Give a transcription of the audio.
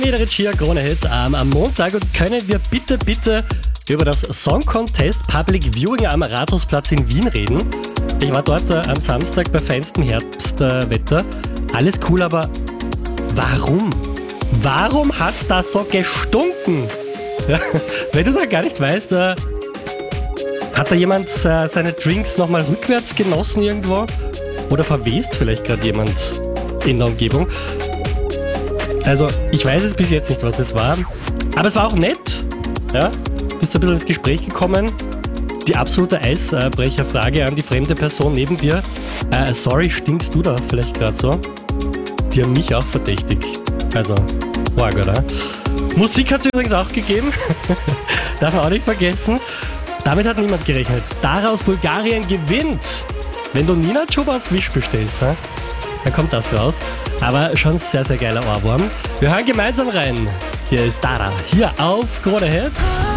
Mederich hier, Krone Hit am Montag, und können wir bitte über das Song Contest Public Viewing am Rathausplatz in Wien reden. Ich war dort am Samstag bei feinstem Herbstwetter. Alles cool, aber warum? Warum hat's da so gestunken? Ja, wenn du da gar nicht weißt, hat da jemand seine Drinks nochmal rückwärts genossen irgendwo? Oder verwest vielleicht gerade jemand in der Umgebung? Also, ich weiß es bis jetzt nicht, was es war. Aber es war auch nett. Ja? Bist du ein bisschen ins Gespräch gekommen? Die absolute Eisbrecherfrage an die fremde Person neben dir. Sorry, stinkst du da vielleicht gerade so? Die haben mich auch verdächtigt. Also, arg, oder? Musik hat es übrigens auch gegeben. Darf man auch nicht vergessen. Damit hat niemand gerechnet. Dara aus Bulgarien gewinnt. Wenn du Nina Chuba auf Wish bestellst, dann kommt das raus. Aber schon sehr, sehr geiler Ohrwurm. Wir hören gemeinsam rein. Hier ist Dara, hier auf Krone Hit.